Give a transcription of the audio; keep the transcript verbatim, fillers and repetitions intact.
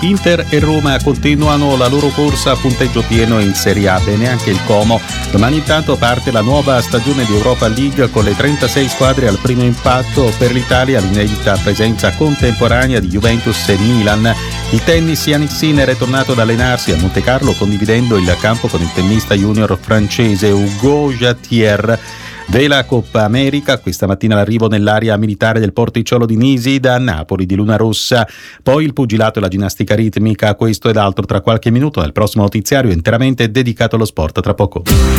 Inter e Roma continuano la loro corsa a punteggio pieno in Serie A, bene anche il Como. Domani intanto parte la nuova stagione di Europa League con le trentasei squadre al primo impatto. Per l'Italia l'inedita presenza contemporanea di Juventus e Milan. Il tennis, Jannik Sinner è tornato ad allenarsi a Montecarlo condividendo il campo con il tennista junior francese Hugo Jatier. Della Coppa America, questa mattina l'arrivo nell'area militare del Porticciolo di Nisi da Napoli di Luna Rossa, poi il pugilato e la ginnastica ritmica, questo ed altro tra qualche minuto nel prossimo notiziario interamente dedicato allo sport. Tra poco.